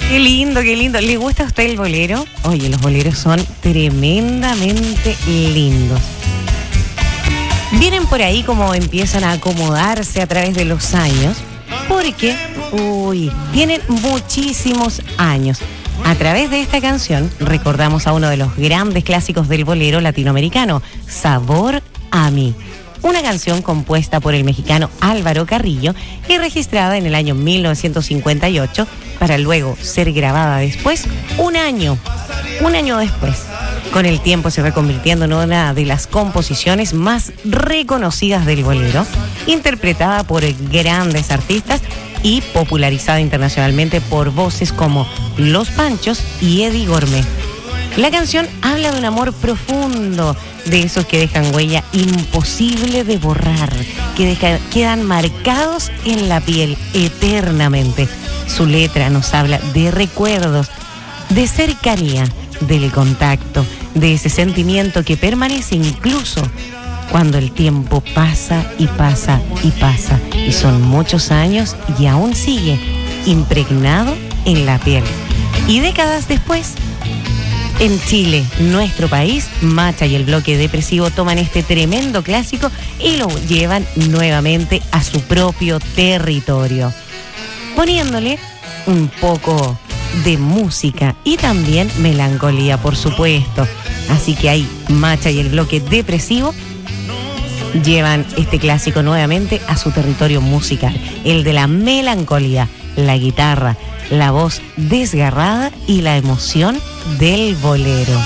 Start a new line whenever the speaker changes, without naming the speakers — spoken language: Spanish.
Qué lindo, qué lindo. ¿Le gusta a usted el bolero? Oye, los boleros son tremendamente lindos. Vienen por ahí como empiezan a acomodarse a través de los años, porque, tienen muchísimos años. A través de esta canción recordamos a uno de los grandes clásicos del bolero latinoamericano, Sabor a mí. Una canción compuesta por el mexicano Álvaro Carrillo y registrada en el año 1958 para luego ser grabada después, un año después. Con el tiempo se fue convirtiendo en una de las composiciones más reconocidas del bolero, interpretada por grandes artistas y popularizada internacionalmente por voces como Los Panchos y Eddie Gourmet. La canción habla de un amor profundo, de esos que dejan huella imposible de borrar, que quedan marcados en la piel eternamente. Su letra nos habla de recuerdos, de cercanía, del contacto, de ese sentimiento que permanece incluso cuando el tiempo pasa y pasa y pasa. Y son muchos años y aún sigue impregnado en la piel. Y décadas después, en Chile, nuestro país, Macha y el Bloque Depresivo toman este tremendo clásico y lo llevan nuevamente a su propio territorio, poniéndole un poco de música y también melancolía, por supuesto. Así que ahí, Macha y el Bloque Depresivo llevan este clásico nuevamente a su territorio musical, el de la melancolía, la guitarra, la voz desgarrada y la emoción del bolero.